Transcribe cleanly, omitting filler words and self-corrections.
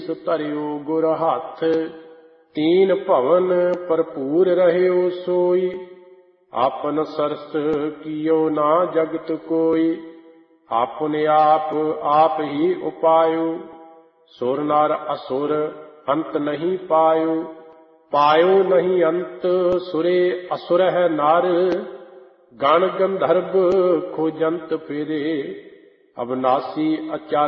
ਸੀਸ ਧਰਿਓ ਗੁਰ ਹੱਥ। ਤੀਨ ਭਵਨ ਭਰਪੂਰ ਰਹਿਓ ਸੋਈ, ਆਪਨ ਸਰਸ ਕੀਓ ਨਾ ਜਗਤ ਕੋਈ। ਆਪਨੇ ਆਪ ਹੀ ਉਪਾਇਓ, ਸੁਰ ਨਰ असुर अंत नहीं पायो। पायो नहीं अंत सुरे असुर है नर, गण गंधर्व खोजंत फिरे। अविनाशी अचाल